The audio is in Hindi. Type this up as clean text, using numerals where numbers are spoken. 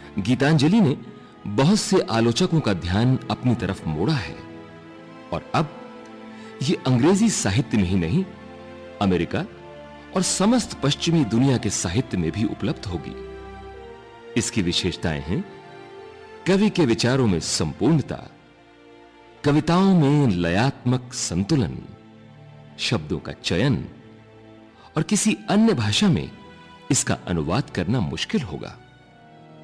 गीतांजलि ने बहुत से आलोचकों का ध्यान अपनी तरफ मोड़ा है और अब ये अंग्रेजी साहित्य में ही नहीं, अमेरिका और समस्त पश्चिमी दुनिया के साहित्य में भी उपलब्ध होगी। इसकी विशेषताएं हैं कवि के विचारों में संपूर्णता, कविताओं में लयात्मक संतुलन, शब्दों का चयन, और किसी अन्य भाषा में इसका अनुवाद करना मुश्किल होगा।